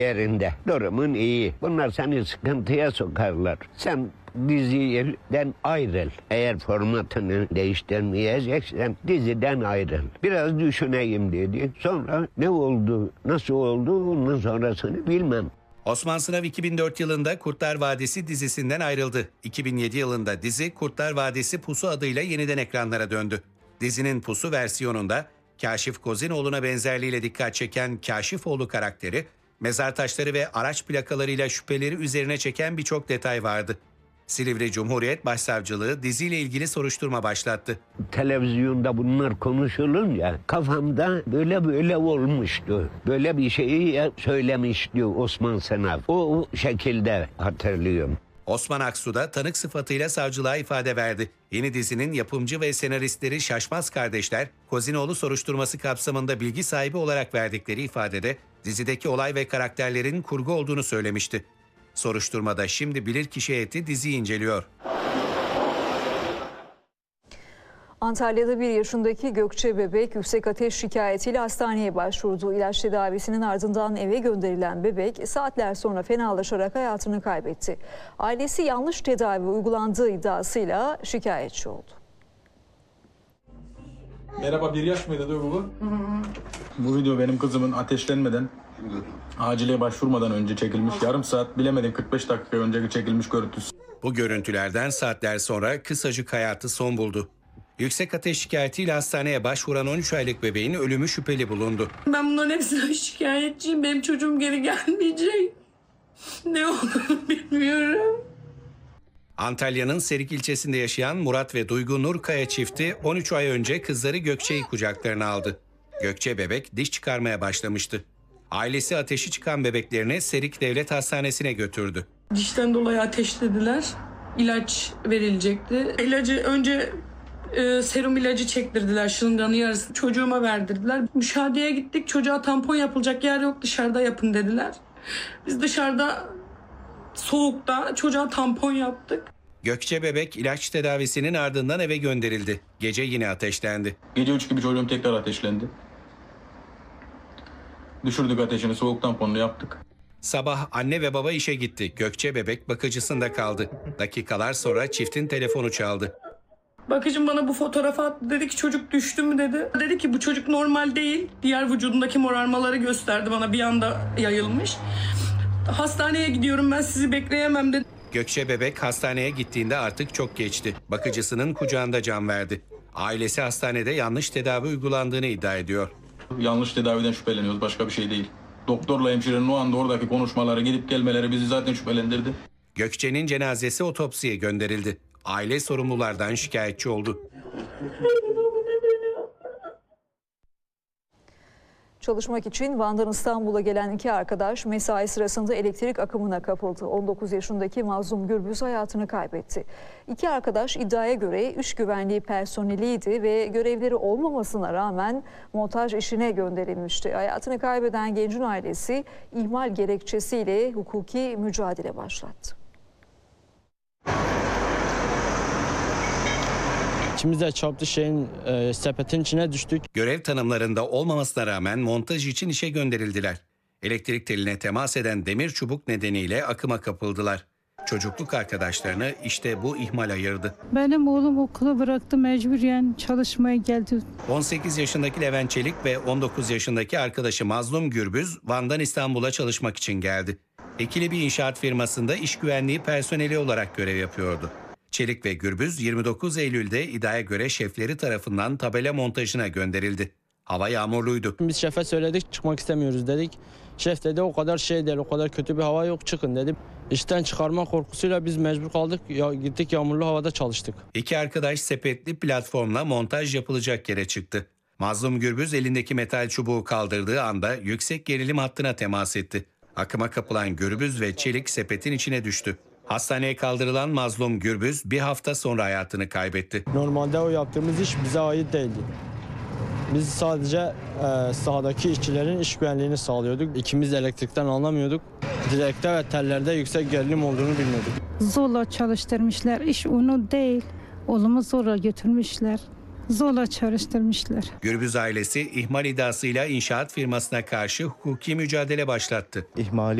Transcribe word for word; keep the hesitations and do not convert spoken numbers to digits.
yerinde. Durumun iyi. Bunlar seni sıkıntıya sokarlar. Sen diziden ayrıl. Eğer formatını değiştirmeyeceksen diziden ayrıl. Biraz düşüneyim dedi. Sonra ne oldu, nasıl oldu, ondan sonrasını bilmem. Osman Sınav iki bin dört yılında Kurtlar Vadisi dizisinden ayrıldı. iki bin yedi yılında dizi Kurtlar Vadisi Pusu adıyla yeniden ekranlara döndü. Dizinin Pusu versiyonunda Kaşif Kozinoğlu'na benzerliğiyle dikkat çeken Kaşifoğlu karakteri, mezar taşları ve araç plakalarıyla şüpheleri üzerine çeken birçok detay vardı. Silivri Cumhuriyet Başsavcılığı diziyle ilgili soruşturma başlattı. Televizyonda bunlar konuşulunca kafamda böyle böyle olmuştu. Böyle bir şeyi söylemişti Osman Sınav. O şekilde hatırlıyorum. Osman Aksu da tanık sıfatıyla savcılığa ifade verdi. Yeni dizinin yapımcı ve senaristleri Şaşmaz kardeşler, Kozinoğlu soruşturması kapsamında bilgi sahibi olarak verdikleri ifadede dizideki olay ve karakterlerin kurgu olduğunu söylemişti. Soruşturmada şimdi bilirkişi heyeti diziyi inceliyor. Antalya'da bir yaşındaki Gökçe bebek yüksek ateş şikayetiyle hastaneye başvurdu. İlaç tedavisinin ardından eve gönderilen bebek saatler sonra fenalaşarak hayatını kaybetti. Ailesi yanlış tedavi uygulandığı iddiasıyla şikayetçi oldu. Merhaba, bir yaş mıydı bu? Hı hı. Bu video benim kızımın ateşlenmeden, acile başvurmadan önce çekilmiş. Yarım saat, bilemedim kırk beş dakika önce çekilmiş görüntüsü. Bu görüntülerden saatler sonra kısacık hayatı son buldu. Yüksek ateş şikayetiyle hastaneye başvuran on üç aylık bebeğin ölümü şüpheli bulundu. Ben bunların hepsine şikayetçiyim. Benim çocuğum geri gelmeyecek. Ne olduğunu bilmiyorum. Antalya'nın Serik ilçesinde yaşayan Murat ve Duygu Nurkaya çifti on üç ay önce kızları Gökçe'yi kucaklarına aldı. Gökçe bebek diş çıkarmaya başlamıştı. Ailesi ateşi çıkan bebeklerini Serik Devlet Hastanesi'ne götürdü. Dişten dolayı ateşlediler. İlaç verilecekti. İlacı önce e, serum ilacı çektirdiler, şırınganın yarısını çocuğuma verdirdiler. Müşahedeye gittik, çocuğa tampon yapılacak yer yok, dışarıda yapın dediler. Biz dışarıda soğukta çocuğa tampon yaptık. Gökçe bebek ilaç tedavisinin ardından eve gönderildi. Gece yine ateşlendi. Gece üç gibi çocuğum tekrar ateşlendi. Düşürdük ateşini, soğuk tamponunu yaptık. Sabah anne ve baba işe gitti. Gökçe bebek bakıcısında kaldı. Dakikalar sonra çiftin telefonu çaldı. Bakıcım bana bu fotoğrafı attı. Dedi ki çocuk düştü mü dedi. Dedi ki bu çocuk normal değil. Diğer vücudundaki morarmaları gösterdi bana, bir anda yayılmış. Hastaneye gidiyorum, ben sizi bekleyemem dedi. Gökçe bebek hastaneye gittiğinde artık çok geçti. Bakıcısının kucağında can verdi. Ailesi hastanede yanlış tedavi uygulandığını iddia ediyor. Yanlış tedaviden şüpheleniyoruz, başka bir şey değil. Doktorla hemşirenin o anda oradaki konuşmaları, gidip gelmeleri bizi zaten şüphelendirdi. Gökçe'nin cenazesi otopsiye gönderildi. Aile sorumlulardan şikayetçi oldu. Çalışmak için Van'dan İstanbul'a gelen iki arkadaş mesai sırasında elektrik akımına kapıldı. on dokuz yaşındaki Mazlum Gürbüz hayatını kaybetti. İki arkadaş iddiaya göre iş güvenliği personeliydi ve görevleri olmamasına rağmen montaj işine gönderilmişti. Hayatını kaybeden gencin ailesi ihmal gerekçesiyle hukuki mücadele başlattı. İçimize çarptı, şeyin e, sepetin içine düştük. Görev tanımlarında olmamasına rağmen montaj için işe gönderildiler. Elektrik teline temas eden demir çubuk nedeniyle akıma kapıldılar. Çocukluk arkadaşlarını işte bu ihmal ayırdı. Benim oğlum okulu bıraktı, mecburen çalışmaya geldi. on sekiz yaşındaki Levent Çelik ve on dokuz yaşındaki arkadaşı Mazlum Gürbüz Van'dan İstanbul'a çalışmak için geldi. Ekili bir inşaat firmasında iş güvenliği personeli olarak görev yapıyordu. Çelik ve Gürbüz yirmi dokuz Eylül'de iddiaya göre şefleri tarafından tabela montajına gönderildi. Hava yağmurluydu. Biz şefe söyledik, çıkmak istemiyoruz dedik. Şef dedi o kadar şey değil, o kadar kötü bir hava yok, çıkın dedi. İşten çıkarma korkusuyla biz mecbur kaldık, ya, gittik yağmurlu havada çalıştık. İki arkadaş sepetli platformla montaj yapılacak yere çıktı. Mazlum Gürbüz elindeki metal çubuğu kaldırdığı anda yüksek gerilim hattına temas etti. Akıma kapılan Gürbüz ve Çelik sepetin içine düştü. Hastaneye kaldırılan Mazlum Gürbüz bir hafta sonra hayatını kaybetti. Normalde o yaptığımız iş bize ait değildi. Biz sadece e, sahadaki işçilerin iş güvenliğini sağlıyorduk. İkimiz de elektrikten anlamıyorduk. Direkte ve tellerde yüksek gerilim olduğunu bilmiyorduk. Zorla çalıştırmışlar, iş onu değil. Oğlumu zorla götürmüşler. Zorla çalıştırmışlar. Gürbüz ailesi ihmal iddiasıyla inşaat firmasına karşı hukuki mücadele başlattı. İhmali